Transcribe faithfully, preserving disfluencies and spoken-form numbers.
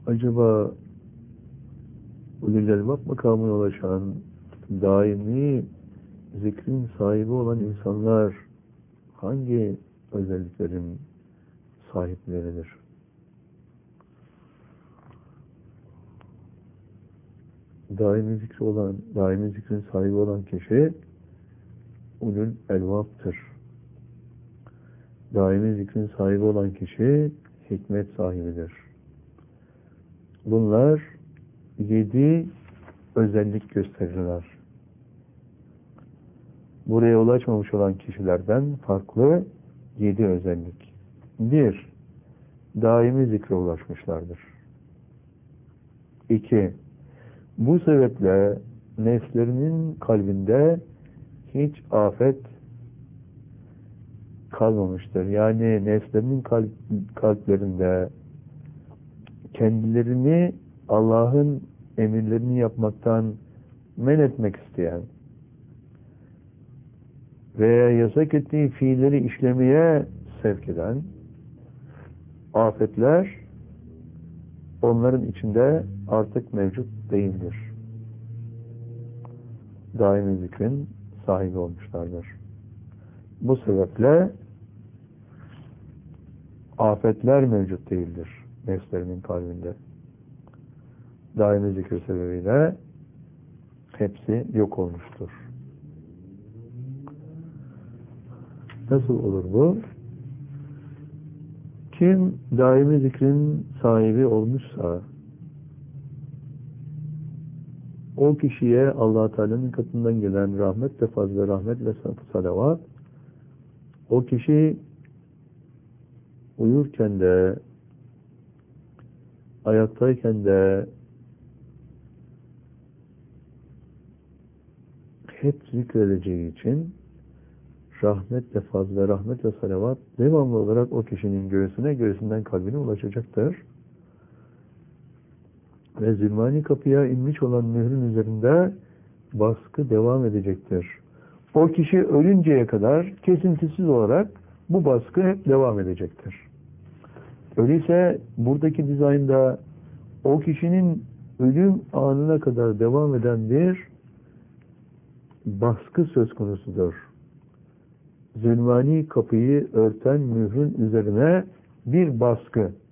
acaba ulul elbab makamına ulaşan, daimi zikrin sahibi olan insanlar hangi özelliklerin sahipleridir? Daimi zikri olan, daimi zikrin sahibi olan kişi ulul elbaptır. Daimi zikrin sahibi olan kişi hikmet sahibidir. Bunlar yedi özellik gösterirler. Buraya ulaşmamış olan kişilerden farklı yedi özellik. Bir, daimi zikre ulaşmışlardır. İki, bu sebeple nefslerinin kalbinde hiç afet kalmamıştır. Yani nefslerinin kalp, kalplerinde kendilerini Allah'ın emirlerini yapmaktan men etmek isteyen veya yasak ettiği fiilleri işlemeye sevk eden afetler onların içinde artık mevcut değildir. Daimi zikrin sahibi olmuşlardır. Bu sebeple afetler mevcut değildir nefslerinin kalbinde. Daimi zikir sebebiyle hepsi yok olmuştur. Nasıl olur bu? Kim daimi zikrin sahibi olmuşsa o kişiye Allah Teala'nın katından gelen rahmet ve fazla rahmet ve salavat o kişi uyurken de ayaktayken de hep zikredeceği için rahmet ve fazla rahmet ve salavat devamlı olarak o kişinin göğsüne, göğsünden kalbine ulaşacaktır. Ve zilmani kapıya inmiş olan mührün üzerinde baskı devam edecektir. O kişi ölünceye kadar kesintisiz olarak bu baskı hep devam edecektir. Öyleyse buradaki dizaynda o kişinin ölüm anına kadar devam eden bir baskı söz konusudur. Zülmani kapıyı örten mührün üzerine bir baskı.